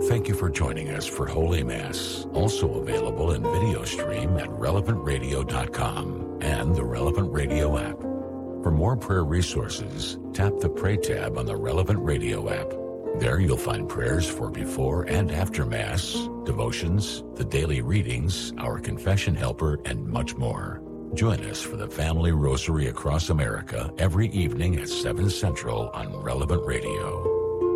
Thank you for joining us for Holy Mass, also available in video stream at relevantradio.com and the Relevant Radio app. For more prayer resources, tap the Pray tab on the Relevant Radio app. There you'll find prayers for before and after Mass, devotions, the daily readings, our confession helper, and much more. Join us for the Family Rosary across America every evening at 7 Central on Relevant Radio.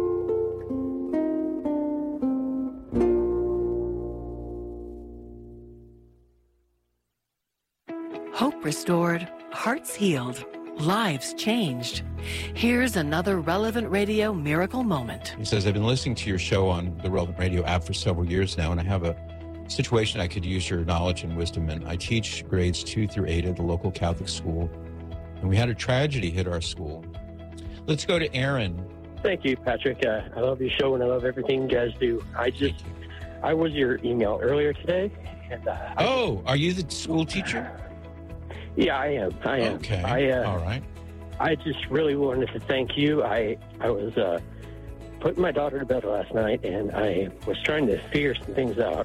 Hope restored, hearts healed, lives changed. Here's another Relevant Radio miracle moment. He says, I've been listening to your show on the Relevant Radio app for several years now, and I have a situation I could use your knowledge and wisdom in. I teach grades 2 through 8 at the local Catholic school, and we had a tragedy hit our school. Let's go to Aaron. Thank you, Patrick. I love your show, and I love everything you guys do. I was your email earlier today. And, are you the school teacher? Yeah, I am. Okay. All right. I just really wanted to thank you. I was putting my daughter to bed last night, and I was trying to figure some things out,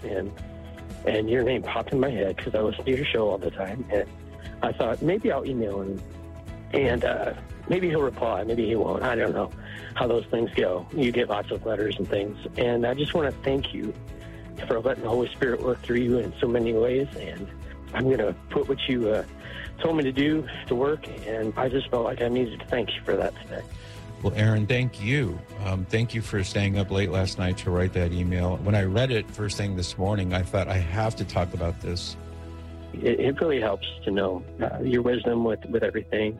and your name popped in my head because I listen to your show all the time, and I thought maybe I'll email him, and maybe he'll reply, maybe he won't. I don't know how those things go. You get lots of letters and things, and I just want to thank you for letting the Holy Spirit work through you in so many ways, and I'm going to put what you told me to do to work, and I just felt like I needed to thank you for that today. Well, Aaron, thank you. Thank you for staying up late last night to write that email. When I read it first thing this morning, I thought I have to talk about this. It really helps to know your wisdom with everything.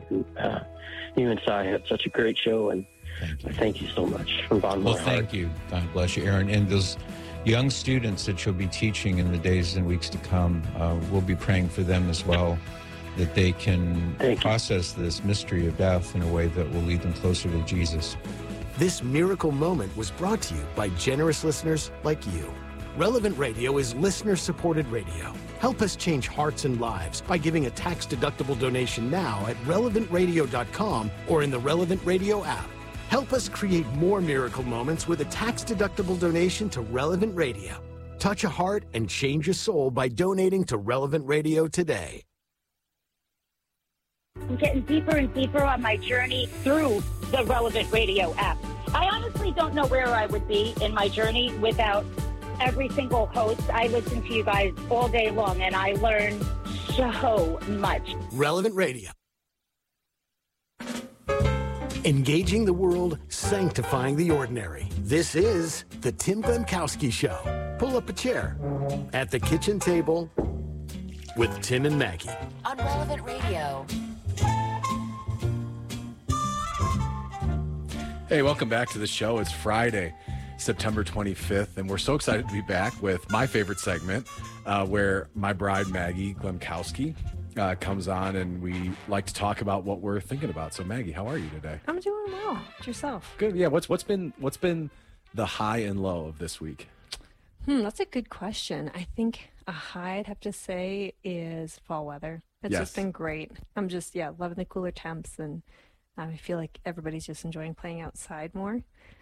You and Si have such a great show, and thank you so much from the bottom of my heart. Well, thank you. God bless you, Aaron. And those young students that you'll be teaching in the days and weeks to come, we'll be praying for them as well, that they can process this mystery of death in a way that will lead them closer to Jesus. This miracle moment was brought to you by generous listeners like you. Relevant Radio is listener-supported radio. Help us change hearts and lives by giving a tax-deductible donation now at relevantradio.com or in the Relevant Radio app. Help us create more miracle moments with a tax-deductible donation to Relevant Radio. Touch a heart and change a soul by donating to Relevant Radio today. I'm getting deeper and deeper on my journey through the Relevant Radio app. I honestly don't know where I would be in my journey without every single host. I listen to you guys all day long, and I learn so much. Relevant Radio. Engaging the world, sanctifying the ordinary. This is the Tim Glemkowski Show. Pull up a chair at the kitchen table with Tim and Maggie. On Relevant Radio. Hey, welcome back to the show. It's Friday, September 25th, and we're so excited to be back with my favorite segment, where my bride, Maggie Glemkowski, comes on, and we like to talk about what we're thinking about. So, Maggie, how are you today? I'm doing well. Yourself? Good. Yeah. What's been the high and low of this week? That's a good question. I think a high, I'd have to say, is fall weather. It's just been great. I'm just loving the cooler temps, and I feel like everybody's just enjoying playing outside more.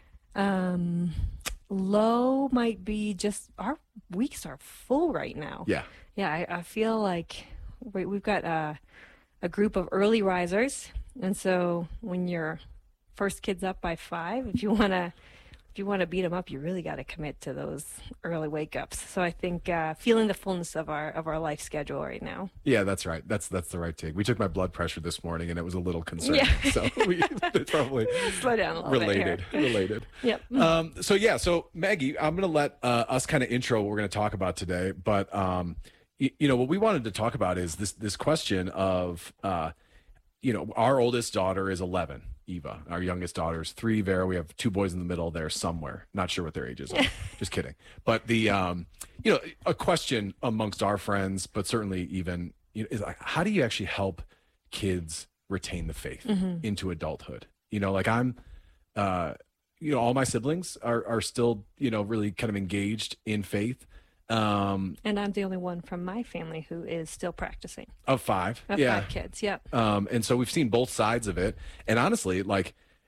Low might be just our weeks are full right now. Yeah. I feel like we've got a group of early risers, and so when your first kid's up by 5, if you want to beat them up, you really got to commit to those early wake ups. So I think feeling the fullness of our life schedule right now. Yeah, that's right. That's the right take. We took my blood pressure this morning, and it was a little concerning. Yeah. So it's probably slow down a little bit here. Related. Yep. So Maggie, I'm going to let us kind of intro what we're going to talk about today. But what we wanted to talk about is this question of our oldest daughter is 11. Eva, our youngest daughter's 3. Vera, we have 2 boys in the middle there somewhere. Not sure what their ages are. Just kidding. But the, a question amongst our friends, but certainly even, is like, how do you actually help kids retain the faith into adulthood? I'm, all my siblings are still, really kind of engaged in faith. And I'm the only one from my family who is still practicing. Of 5. Of 5 kids, yep. And so we've seen both sides of it. And honestly,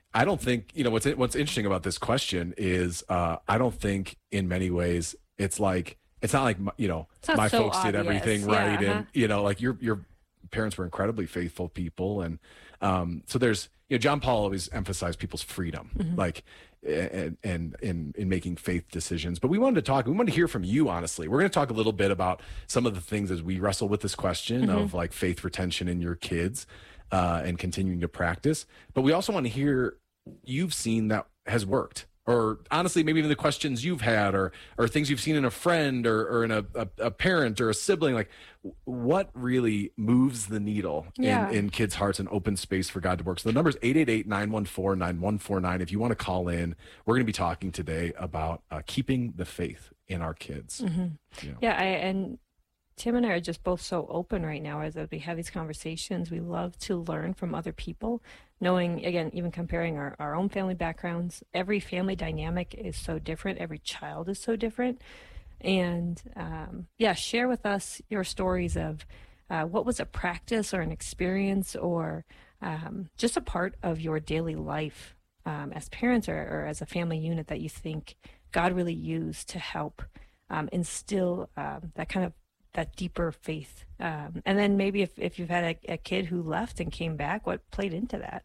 I don't think, what's interesting about this question is I don't think in many ways it's not like, my so folks obvious. did everything right. Yeah, And, like your parents were incredibly faithful people. And so there's, John Paul always emphasized people's freedom, like, and in making faith decisions. But we wanted to hear from you, honestly. We're going to talk a little bit about some of the things as we wrestle with this question of like faith retention in your kids and continuing to practice. But we also want to hear you've seen that has worked, or honestly, maybe even the questions you've had or things you've seen in a friend or in a parent or a sibling, like what really moves the needle in kids' hearts and open space for God to work. So the number is 888-914-9149. If you want to call in, we're going to be talking today about keeping the faith in our kids. And Tim and I are just both so open right now as we have these conversations. We love to learn from other people, knowing, again, even comparing our own family backgrounds. Every family dynamic is so different. Every child is so different. And share with us your stories of what was a practice or an experience or just a part of your daily life as parents or as a family unit that you think God really used to help instill that deeper faith. And then maybe if you've had a kid who left and came back, what played into that?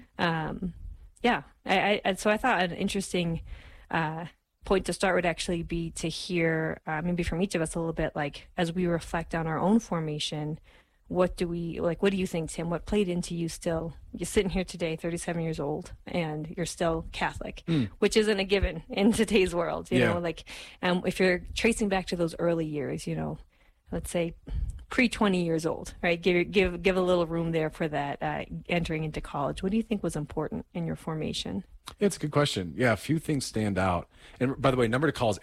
So I thought an interesting point to start would actually be to hear maybe from each of us a little bit, like as we reflect on our own formation, what do you think, Tim? What played into you still? You're sitting here today, 37 years old, and you're still Catholic, which isn't a given in today's world, you know, like if you're tracing back to those early years, let's say pre-20 years old, right? Give a little room there for that entering into college. What do you think was important in your formation? It's a good question. Yeah, a few things stand out. And by the way, number to call is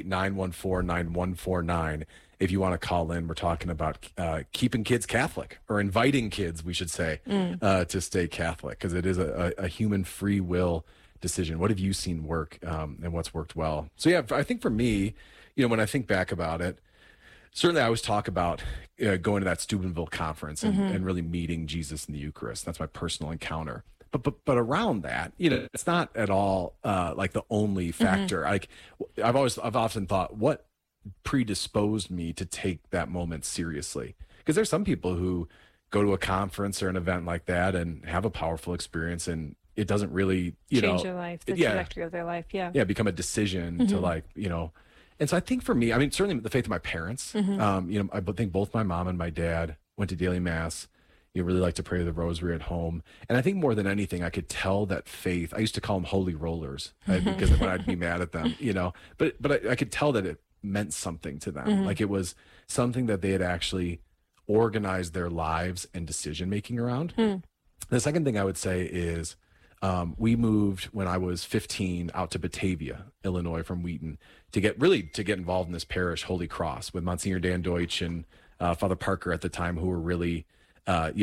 888-914-9149. If you want to call in, we're talking about keeping kids Catholic, or inviting kids, we should say, to stay Catholic, because it is a human free will decision. What have you seen work and what's worked well? So yeah, I think for me, when I think back about it, certainly I always talk about going to that Steubenville conference and really meeting Jesus in the Eucharist. That's my personal encounter. But around that, it's not at all like the only factor. Like I've often thought, what predisposed me to take that moment seriously? Because there's some people who go to a conference or an event like that and have a powerful experience, and it doesn't really change their life, the trajectory of their life. Become a decision to And so I think for me, certainly the faith of my parents, I think both my mom and my dad went to daily mass. You really like to pray the rosary at home. And I think more than anything, I could tell that faith, I used to call them holy rollers, right? Because when I'd be mad at them, but I could tell that it meant something to them. Like it was something that they had actually organized their lives and decision-making around. The second thing I would say is we moved when I was 15 out to Batavia, Illinois, from Wheaton to get involved in this parish, Holy Cross, with Monsignor Dan Deutsch and Father Parker at the time, who were really, they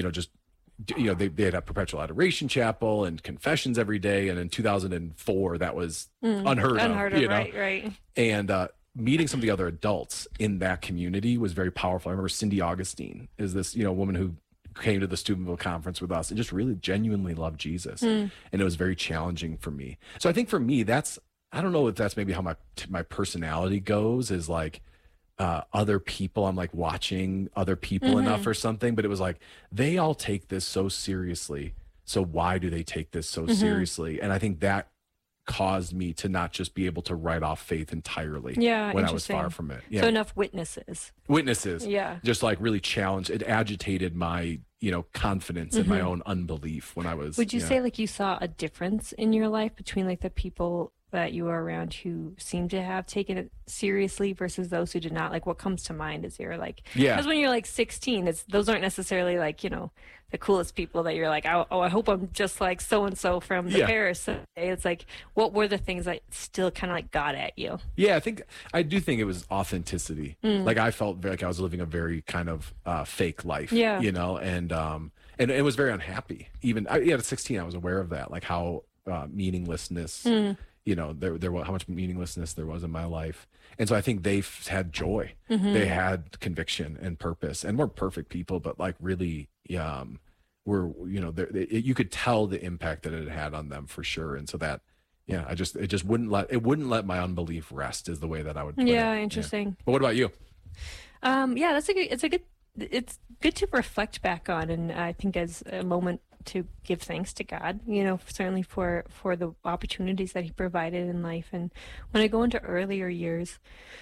had a perpetual adoration chapel and confessions every day. And in 2004, that was unheard of, right. And meeting some of the other adults in that community was very powerful. I remember Cindy Augustine is this, woman who came to the Steubenville conference with us and just really genuinely loved Jesus. And it was very challenging for me. So I think for me, I don't know if that's maybe how my personality goes, is like other people. I'm like watching other people enough or something, but it was like, they all take this so seriously. So why do they take this so seriously? And I think that caused me to not just be able to write off faith entirely when I was far from it. So enough witnesses. Just like really challenged. It agitated my, confidence in my own unbelief when I was. Would you say like you saw a difference in your life between like the people that you were around who seemed to have taken it seriously versus those who did not? Like what comes to mind is you're like, because when you're like 16, those aren't necessarily like, the coolest people that you're like, I hope I'm just like so-and-so from the parish. So it's like, what were the things that still kind of like got at you? Yeah, I do think it was authenticity. Like I felt like I was living a very kind of fake life, and it was very unhappy. Even at 16, I was aware of that, like how meaninglessness, there was how much meaninglessness there was in my life. And so I think they had joy. They had conviction and purpose, and weren't perfect people, but like really were, you know, you could tell the impact that it had on them for sure. And so that, yeah, it just wouldn't let my unbelief rest, is the way that I would put it. Yeah, interesting. Yeah. But what about you? Yeah, it's good to reflect back on, and I think as a moment to give thanks to God, you know, certainly for the opportunities that he provided in life. And when I go into earlier years,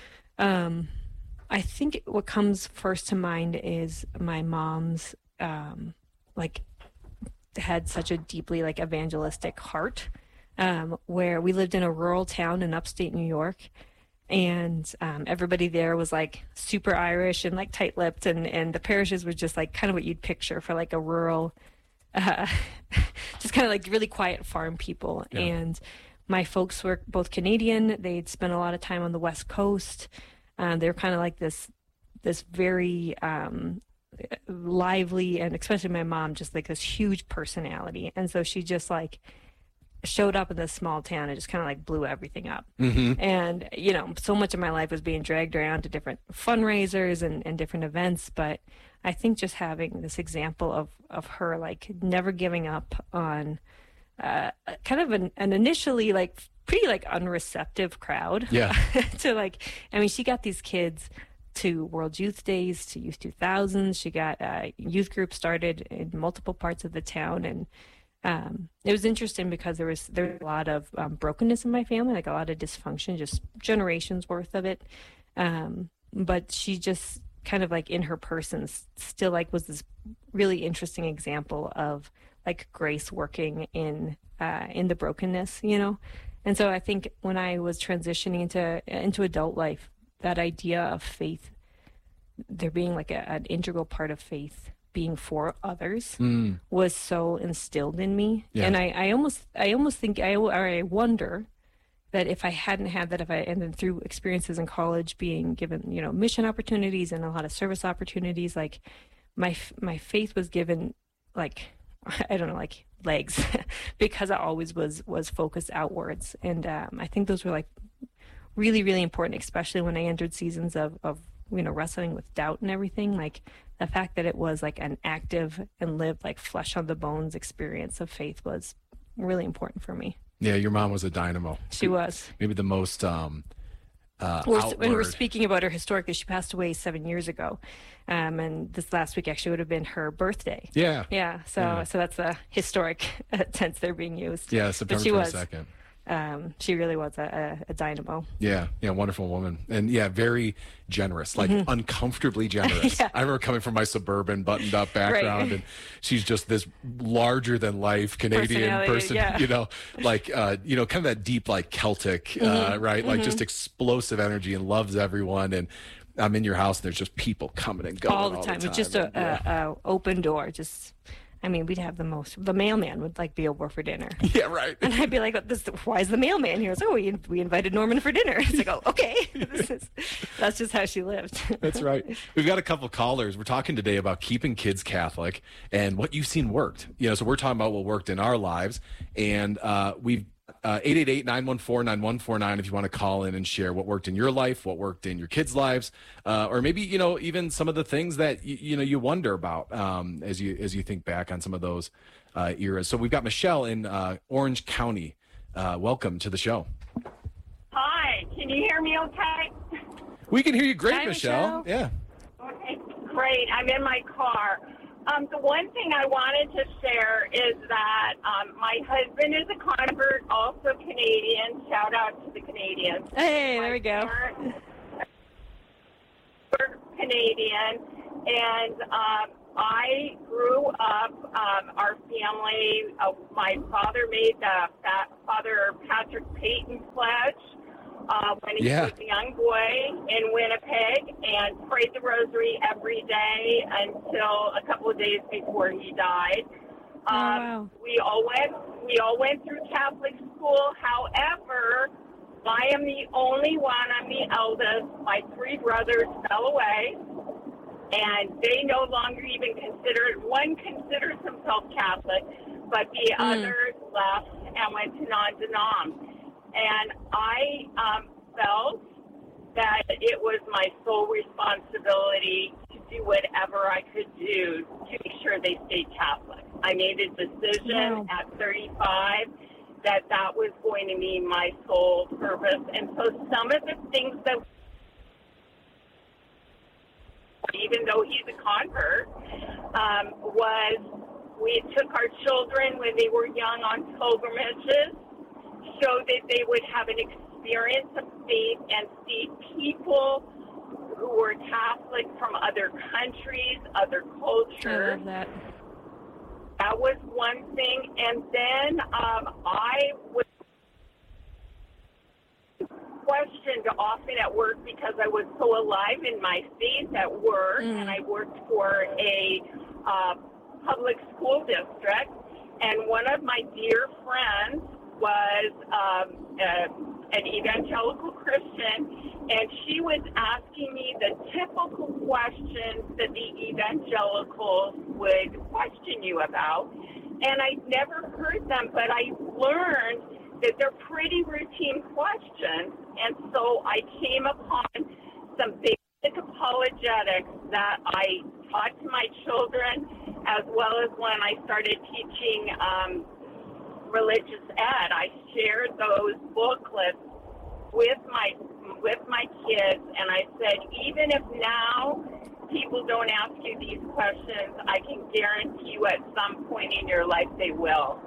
I think what comes first to mind is my mom's had such a deeply evangelistic heart, where we lived in a rural town in upstate New York, and everybody there was super Irish and tight-lipped, and the parishes were just kind of what you'd picture for a rural, just kind of really quiet farm people. Yeah. And my folks were both Canadian. They'd spent a lot of time on the West Coast. They were kind of this very lively, and especially my mom, just this huge personality. And so she just showed up in this small town and just kind of blew everything up. Mm-hmm. And, you know, so much of my life was being dragged around to different fundraisers and different events. But I think just having this example of her never giving up on kind of an initially pretty unreceptive crowd. Yeah. To she got these kids to World Youth Days, to Youth 2000s. She got youth groups started in multiple parts of the town. And it was interesting because there was a lot of brokenness in my family, a lot of dysfunction, just generations worth of it. But she just kind of in her person still was this really interesting example of grace working in the brokenness, you know? And so I think when I was transitioning into adult life, that idea of faith, there being an integral part of faith being for others, was so instilled in me. Yeah. And I almost think, I wonder that if I hadn't had that, and then through experiences in college, being given, you know, mission opportunities and a lot of service opportunities, my faith was given I don't know, legs, because I always was focused outwards. And I think those were really, really important, especially when I entered seasons of you know, wrestling with doubt and everything. The fact that it was an active and lived flesh on the bones experience of faith was really important for me. Yeah, your mom was a dynamo. She was. Maybe the most when we're speaking about her historically, she passed away 7 years ago. And this last week actually would have been her birthday. Yeah. Yeah. So that's a historic tense there being used. Yeah, September 22nd. She really was a dynamo. Yeah, wonderful woman. And yeah, very generous, uncomfortably generous. Yeah. I remember coming from my suburban buttoned up background, right. And she's just this larger than life Canadian person, yeah. You know, kind of that deep, Celtic, right? Just explosive energy, and loves everyone. And I'm in your house and there's just people coming and going all the time. It's just a open door. We'd have the mailman would be over for dinner. Yeah, right. And I'd be why is the mailman here? Oh, we invited Norman for dinner. It's oh, okay. That's just how she lived. That's right. We've got a couple callers. We're talking today about keeping kids Catholic and what you've seen worked. You know, so we're talking about what worked in our lives, and we've 888-914-9149 if you want to call in and share what worked in your life, what worked in your kids' lives, or maybe, you know, even some of the things that you wonder about as you think back on some of those eras. So we've got Michelle in Orange County. Welcome to the show. Hi, can you hear me okay? We can hear you great. Hi, Michelle. Yeah. Okay, great. I'm in my car. The one thing I wanted to share is that my husband is a convert, also Canadian. Shout out to the Canadians. Hey, there we go. Canadian, and I grew up, our family, my father made the Father Patrick Peyton pledge when he was a young boy in Winnipeg, and prayed the rosary every day until a couple of days before he died. Wow. We all went through Catholic school. However, I am the only one. I'm the eldest. My three brothers fell away, and they no longer even one considers himself Catholic, but the others left and went to non-denom. And I felt that it was my sole responsibility to do whatever I could do to make sure they stayed Catholic. I made a decision at 35 that was going to be my sole purpose. And so some of the things that, even though he's a convert, was we took our children when they were young on pilgrimages so that they would have an experience of faith and see people who were Catholic from other countries, other cultures. I love that. That was one thing. And then I was questioned often at work because I was so alive in my faith at work, and I worked for a public school district. And one of my dear friends was an evangelical Christian, and she was asking me the typical questions that the evangelicals would question you about. And I'd never heard them, but I learned that they're pretty routine questions. And so I came upon some basic apologetics that I taught to my children, as well as when I started teaching religious ed. I shared those booklets with my kids, and I said, even if now people don't ask you these questions, I can guarantee you at some point in your life they will.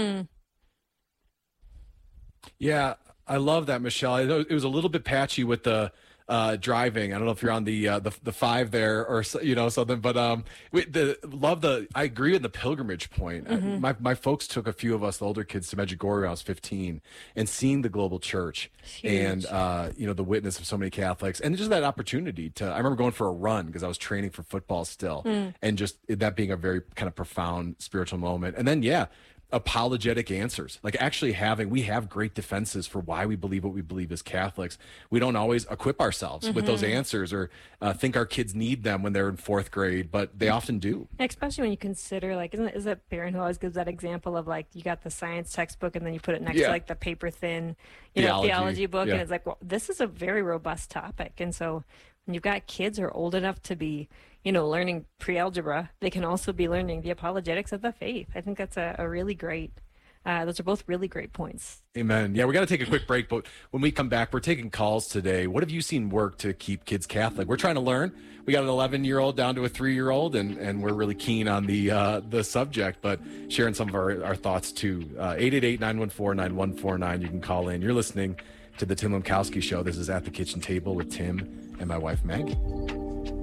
Yeah, I love that, Michelle. I know it was a little bit patchy with the driving. I don't know if you're on the 5 there or something, but I agree with the pilgrimage point. My folks took a few of us, the older kids, to Medjugorje when I was 15, and seeing the global church and the witness of so many Catholics, and just that opportunity to. I remember going for a run because I was training for football still, and just that being a very kind of profound spiritual moment. And then apologetic answers, like actually we have great defenses for why we believe what we believe as Catholics. We don't always equip ourselves with those answers or think our kids need them when they're in 4th grade, but they often do. Especially when you consider, like, is that Barron who always gives that example of, like, you got the science textbook and then you put it next to, like, the paper thin, theology book, and it's like, well, this is a very robust topic. And so when you've got kids who are old enough to be learning pre-algebra, they can also be learning the apologetics of the faith. I think that's a really great, those are both really great points. Amen. Yeah, we got to take a quick break, but when we come back, we're taking calls today. What have you seen work to keep kids Catholic? We're trying to learn. We got an 11-year-old down to a 3-year-old, and we're really keen on the subject, but sharing some of our thoughts too. 888-914-9149. You can call in. You're listening to the Tim Lemkowski Show. This is At the Kitchen Table with Tim and my wife, Maggie.